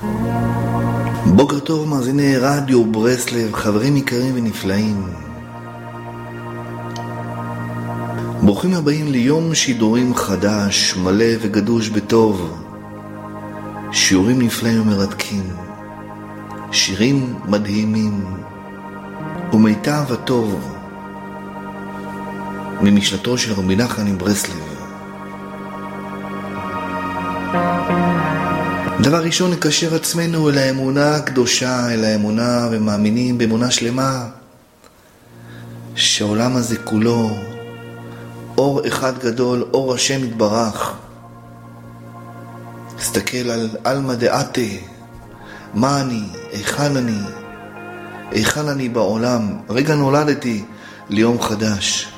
בוקר טוב מאזיני רדיו ברסלב, חברים יקרים ונפלאים. ברוכים הבאים ליום שידורים חדש, מלא וגדוש בטוב. שיעורים נפלאים ומרתקים, שירים מדהימים ומיטב הטוב ממשנתו של רבי נחמן מברסלב. דבר ראשון, נקשר עצמנו אל האמונה הקדושה, אל האמונה, ומאמינים באמונה שלמה שהעולם הזה כולו אור אחד גדול, אור השם יתברך. תסתכל על אלמא דעתה, מה אני, היכן אני בעולם. רגע נולדתי ליום חדש.